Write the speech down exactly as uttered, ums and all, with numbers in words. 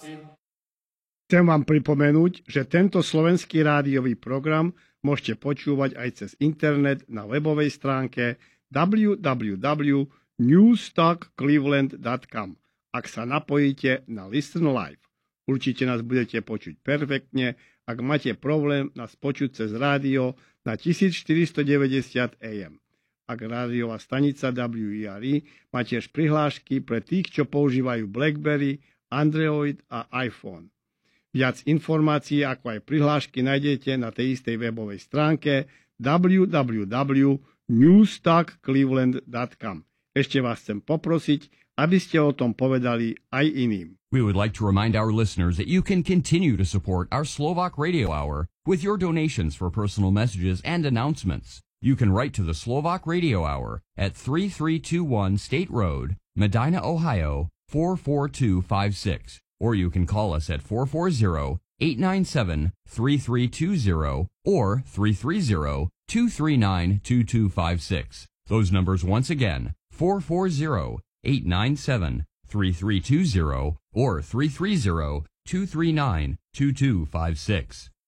Chcem vám pripomenúť, že tento slovenský rádiový program môžete počúvať aj cez internet na webovej stránke w w w bodka newstalk cleveland bodka com, ak sa napojíte na Listen Live. Určite nás budete počuť perfektne, ak máte problém nás počuť cez rádio na tisícštyristodeväťdesiat á em. Ak rádiová stanica W E R E má tiež prihlášky pre tých, čo používajú BlackBerry, Android a iPhone. Viac informácií ako aj prihlášky nájdete na tej istej webovej stránke w w w bodka newstalk cleveland bodka com. Ešte vás chcem poprosiť, aby ste o tom povedali aj iným. We would like to remind our listeners that you can continue to support our Slovak Radio Hour with your donations for personal messages and announcements. You can write to the Slovak Radio Hour at three three two one State Road, Medina, Ohio four four two five six, or you can call us at four four zero, eight nine seven, three three two zero or three three zero, two three nine, two two five six. Those numbers once again, four four zero, eight nine seven, three three two zero or three three zero, two three nine, two two five six.